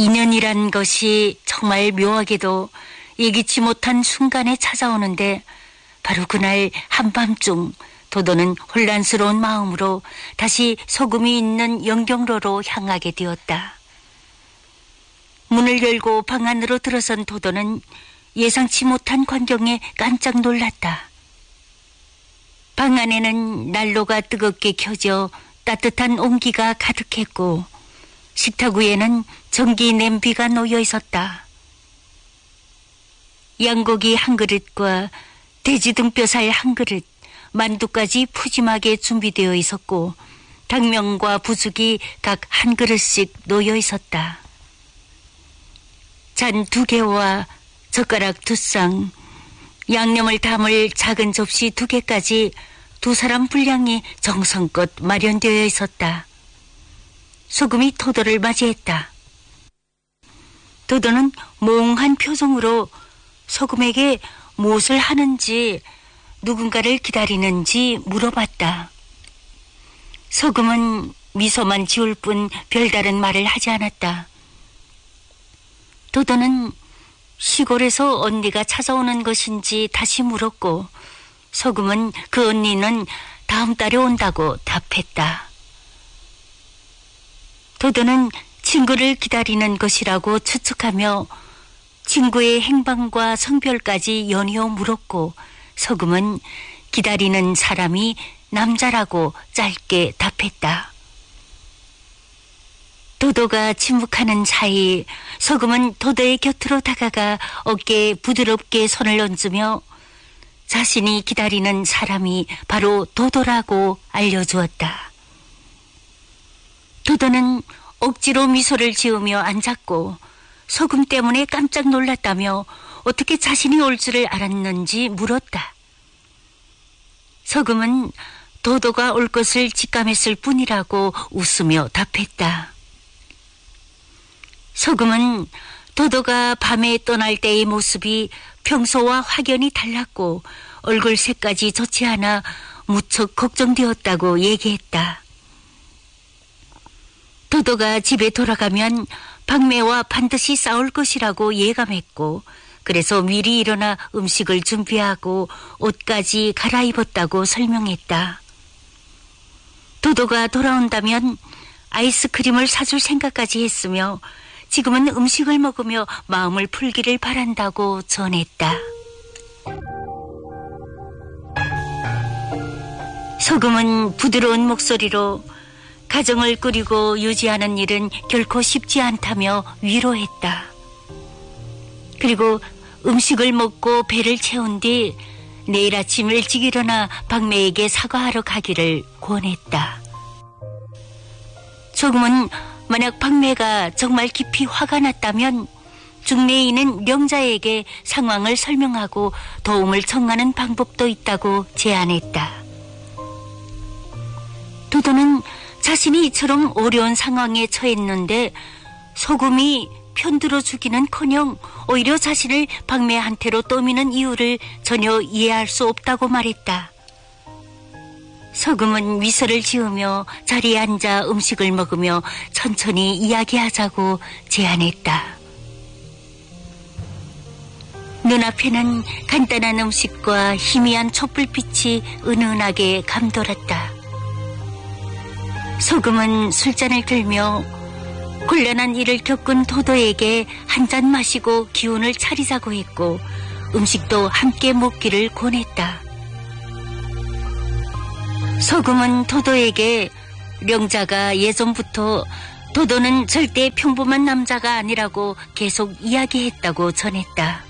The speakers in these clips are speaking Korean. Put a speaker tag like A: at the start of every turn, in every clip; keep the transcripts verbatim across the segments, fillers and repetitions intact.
A: 인연이란 것이 정말 묘하게도 예기치 못한 순간에 찾아오는데 바로 그날 한밤중 도도는 혼란스러운 마음으로 다시 소금이 있는 영경로로 향하게 되었다. 문을 열고 방 안으로 들어선 도도는 예상치 못한 광경에 깜짝 놀랐다. 방 안에는 난로가 뜨겁게 켜져 따뜻한 온기가 가득했고 식탁 위에는 전기 냄비가 놓여 있었다. 양고기 한 그릇과 돼지 등뼈살 한 그릇, 만두까지 푸짐하게 준비되어 있었고 당면과 부숙이 각 한 그릇씩 놓여 있었다. 잔 두 개와 젓가락 두 쌍, 양념을 담을 작은 접시 두 개까지 두 사람 분량이 정성껏 마련되어 있었다. 소금이 도도를 맞이했다. 도도는 몽한 표정으로 소금에게 무엇을 하는지 누군가를 기다리는지 물어봤다. 소금은 미소만 지을 뿐 별다른 말을 하지 않았다. 도도는 시골에서 언니가 찾아오는 것인지 다시 물었고 소금은 그 언니는 다음 달에 온다고 답했다. 도도는 친구를 기다리는 것이라고 추측하며 친구의 행방과 성별까지 연이어 물었고 소금은 기다리는 사람이 남자라고 짧게 답했다. 도도가 침묵하는 사이 소금은 도도의 곁으로 다가가 어깨에 부드럽게 손을 얹으며 자신이 기다리는 사람이 바로 도도라고 알려주었다. 도도는 억지로 미소를 지으며 앉았고 소금 때문에 깜짝 놀랐다며 어떻게 자신이 올 줄을 알았는지 물었다. 소금은 도도가 올 것을 직감했을 뿐이라고 웃으며 답했다. 소금은 도도가 밤에 떠날 때의 모습이 평소와 확연히 달랐고 얼굴 색까지 좋지 않아 무척 걱정되었다고 얘기했다. 도도가 집에 돌아가면 박매와 반드시 싸울 것이라고 예감했고 그래서 미리 일어나 음식을 준비하고 옷까지 갈아입었다고 설명했다. 도도가 돌아온다면 아이스크림을 사줄 생각까지 했으며 지금은 음식을 먹으며 마음을 풀기를 바란다고 전했다. 소금은 부드러운 목소리로 가정을 꾸리고 유지하는 일은 결코 쉽지 않다며 위로했다. 그리고 음식을 먹고 배를 채운 뒤 내일 아침 일찍 일어나 박매에게 사과하러 가기를 권했다. 소금은 만약 박매가 정말 깊이 화가 났다면 중매인은 명자에게 상황을 설명하고 도움을 청하는 방법도 있다고 제안했다. 도도는 자신이 이처럼 어려운 상황에 처했는데 소금이 편들어주기는커녕 오히려 자신을 박매한테로 떠미는 이유를 전혀 이해할 수 없다고 말했다. 소금은 미소를 지으며 자리에 앉아 음식을 먹으며 천천히 이야기하자고 제안했다. 눈앞에는 간단한 음식과 희미한 촛불빛이 은은하게 감돌았다. 소금은 술잔을 들며 곤란한 일을 겪은 도도에게 한 잔 마시고 기운을 차리자고 했고 음식도 함께 먹기를 권했다. 소금은 도도에게 명자가 예전부터 도도는 절대 평범한 남자가 아니라고 계속 이야기했다고 전했다.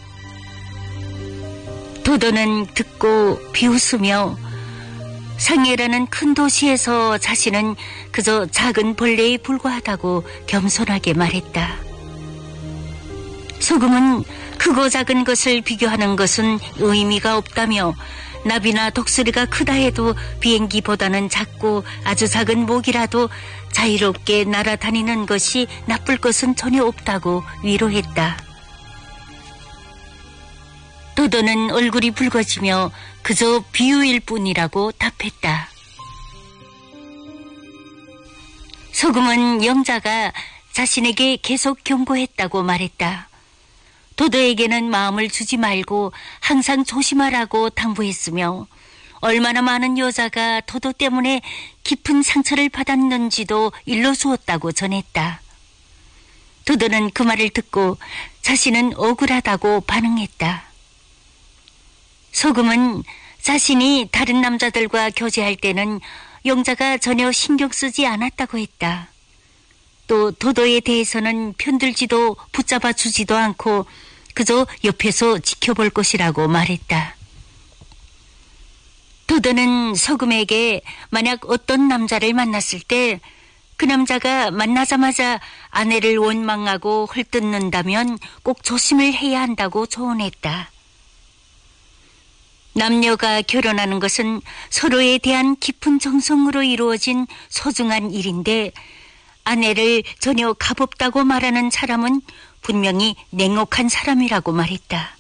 A: 도도는 듣고 비웃으며 상해라는 큰 도시에서 자신은 그저 작은 벌레에 불과하다고 겸손하게 말했다. 소금은 크고 작은 것을 비교하는 것은 의미가 없다며 나비나 독수리가 크다 해도 비행기보다는 작고 아주 작은 모기라도 자유롭게 날아다니는 것이 나쁠 것은 전혀 없다고 위로했다. 도도는 얼굴이 붉어지며 그저 비유일 뿐이라고 답했다. 소금은 영자가 자신에게 계속 경고했다고 말했다. 도도에게는 마음을 주지 말고 항상 조심하라고 당부했으며 얼마나 많은 여자가 도도 때문에 깊은 상처를 받았는지도 일러주었다고 전했다. 도도는 그 말을 듣고 자신은 억울하다고 반응했다. 소금은 자신이 다른 남자들과 교제할 때는 영자가 전혀 신경 쓰지 않았다고 했다. 또 도도에 대해서는 편들지도 붙잡아 주지도 않고 그저 옆에서 지켜볼 것이라고 말했다. 도도는 소금에게 만약 어떤 남자를 만났을 때 그 남자가 만나자마자 아내를 원망하고 헐뜯는다면 꼭 조심을 해야 한다고 조언했다. 남녀가 결혼하는 것은 서로에 대한 깊은 정성으로 이루어진 소중한 일인데 아내를 전혀 값없다고 말하는 사람은 분명히 냉혹한 사람이라고 말했다.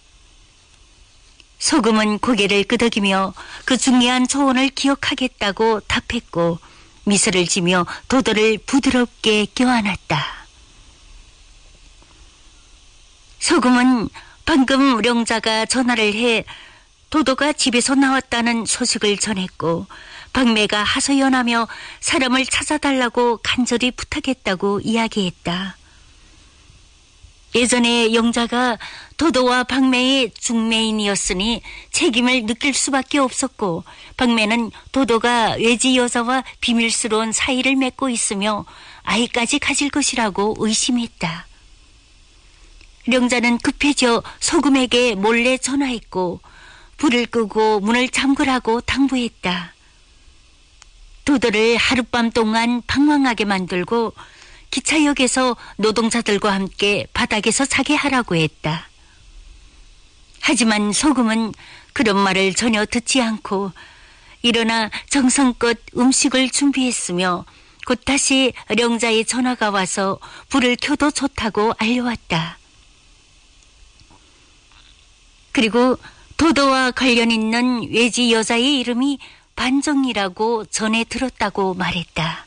A: 소금은 고개를 끄덕이며 그 중요한 조언을 기억하겠다고 답했고 미소를 지며 도도를 부드럽게 껴안았다. 소금은 방금 령자가 전화를 해 도도가 집에서 나왔다는 소식을 전했고 박매가 하소연하며 사람을 찾아달라고 간절히 부탁했다고 이야기했다. 예전에 영자가 도도와 박매의 중매인이었으니 책임을 느낄 수밖에 없었고 박매는 도도가 외지 여자와 비밀스러운 사이를 맺고 있으며 아이까지 가질 것이라고 의심했다. 령자는 급해져 소금에게 몰래 전화했고 불을 끄고 문을 잠그라고 당부했다. 도도를 하룻밤 동안 방황하게 만들고 기차역에서 노동자들과 함께 바닥에서 자게 하라고 했다. 하지만 소금은 그런 말을 전혀 듣지 않고 일어나 정성껏 음식을 준비했으며 곧 다시 령자의 전화가 와서 불을 켜도 좋다고 알려왔다. 그리고 도도와 관련 있는 외지 여자의 이름이 반정이라고 전해 들었다고 말했다.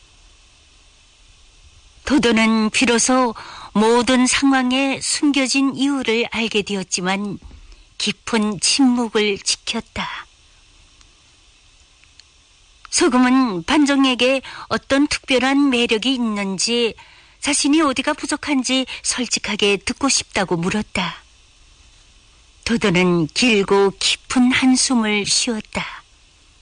A: 도도는 비로소 모든 상황에 숨겨진 이유를 알게 되었지만 깊은 침묵을 지켰다. 소금은 반정에게 어떤 특별한 매력이 있는지 자신이 어디가 부족한지 솔직하게 듣고 싶다고 물었다. 도도는 길고 깊은 한숨을 쉬었다.